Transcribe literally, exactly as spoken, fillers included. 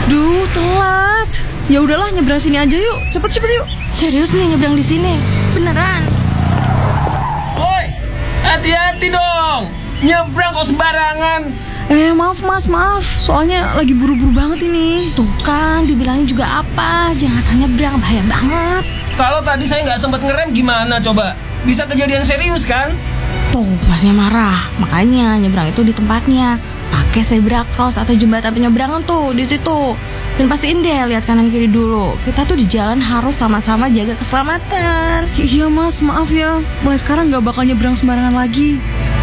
Duh, telat. Ya udahlah, nyebrang sini aja yuk. Cepet-cepet yuk. Serius nih nyebrang di sini? Beneran? Woi, hati-hati dong. Nyebrang kok sembarangan. Eh, maaf mas, maaf. Soalnya lagi buru-buru banget ini. Tuh kan, dibilangin juga apa? Jangan asal nyebrang, bahaya banget. Kalau tadi saya nggak sempat ngerem gimana coba? Bisa kejadian serius kan? Tuh, masnya marah. Makanya nyebrang itu di tempatnya. Pakai zebra cross atau jembatan penyeberangan tuh di situ. Dan pastiin deh lihat kanan kiri dulu. Kita tuh di jalan harus sama-sama jaga keselamatan. Iya mas, maaf ya. Mulai sekarang gak bakal nyebrang sembarangan lagi.